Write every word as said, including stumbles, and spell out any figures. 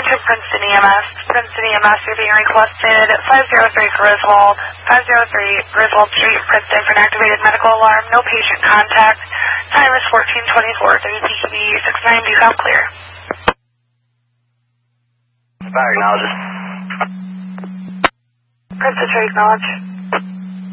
to Princeton E M S. Princeton E M S, you're being requested five oh three Griswold, five oh three Griswold Street, Princeton for an activated medical alarm. No patient contact. Time is fourteen twenty-four. W P Q B six nine, do you have clear? Fire acknowledges. Princeton, acknowledge.